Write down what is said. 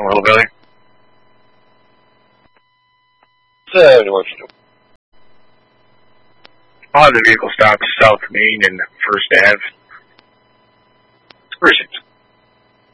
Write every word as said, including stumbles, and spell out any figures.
from Hillbilly. seventy-one. I'll have the vehicle stopped South Main and First Ave.